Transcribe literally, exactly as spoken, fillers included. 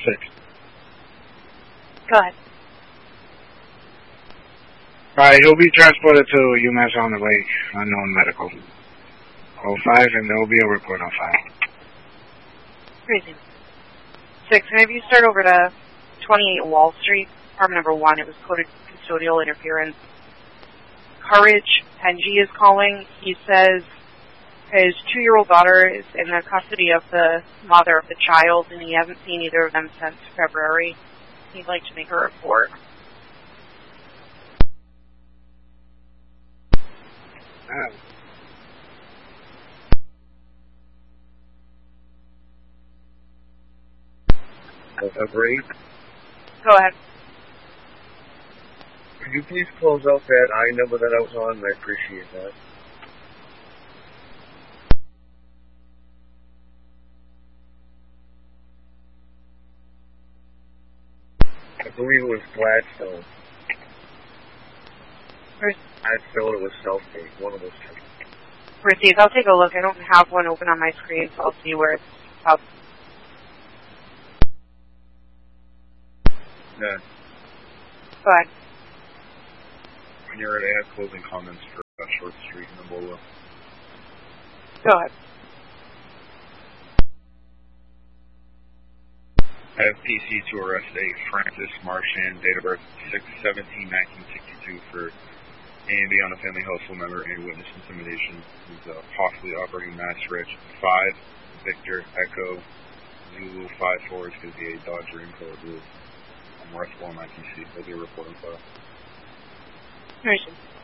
six. Go ahead. Alright, he'll be transported to UMass on the Lake, unknown medical. oh five, and there will be a report on file. Crazy. Six, can I have you start over to twenty-eight Wall Street, apartment number one. It was coded custodial interference. Courage Penji is calling. He says his two-year-old daughter is in the custody of the mother of the child, and he hasn't seen either of them since February. He'd like to make a report. Uh, Agreed. Go ahead. Could you please close out that I number that I was on? I appreciate that. I believe it was Gladstone. Gladstone, it was Southgate, one of those two. Received. I'll take a look. I don't have one open on my screen, so I'll see where it's up. Yeah. Go ahead. When you're ready, I have closing comments for uh, Short Street and Ebola. Go ahead. I have P C to arrest a Francis Marchand, date of birth six seventeen nineteen sixty-two, for A and B on a family household member and witness intimidation. He's uh, possibly operating Mass Rich five, Victor, Echo, Zulu five four, is going to be a Dodger Info Blue. I'm arrestable on my P C. There'll be a report on file. Permission.